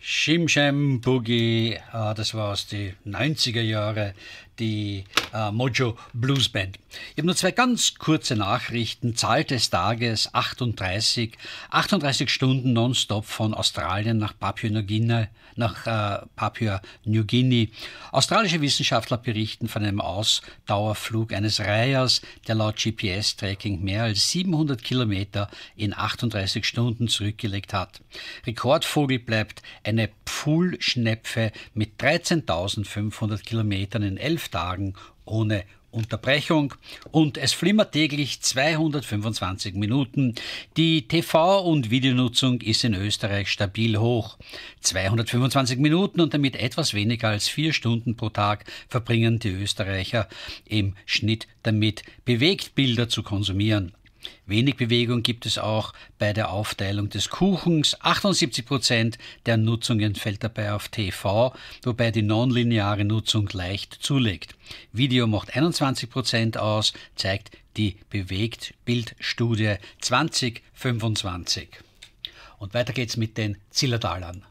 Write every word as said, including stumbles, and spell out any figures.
Shim Sham Boogie, äh, das war aus den neunziger Jahren, die äh, Mojo Blues Band. Ich habe nur zwei ganz kurze Nachrichten. Zahl des Tages achtunddreißig. achtunddreißig Stunden nonstop von Australien nach Papua-Neuguinea. Nach äh, Papua-New Guinea. Australische Wissenschaftler berichten von einem Ausdauerflug eines Reihers, der laut G P S-Tracking mehr als siebenhundert Kilometer in achtunddreißig Stunden zurückgelegt hat. Rekordvogel bleibt eine Pfuhlschnepfe mit dreizehntausendfünfhundert Kilometern in elf Tagen ohne Unterbrechung, und es flimmert täglich zweihundertfünfundzwanzig Minuten. Die T V- und Videonutzung ist in Österreich stabil hoch. zweihundertfünfundzwanzig Minuten und damit etwas weniger als vier Stunden pro Tag verbringen die Österreicher im Schnitt damit, Bewegtbilder zu konsumieren. Wenig Bewegung gibt es auch bei der Aufteilung des Kuchens. achtundsiebzig Prozent der Nutzungen fällt dabei auf T V, wobei die nonlineare Nutzung leicht zulegt. Video macht einundzwanzig Prozent aus, zeigt die Bewegtbildstudie zwanzig fünfundzwanzig. Und weiter geht's mit den Zillertalern.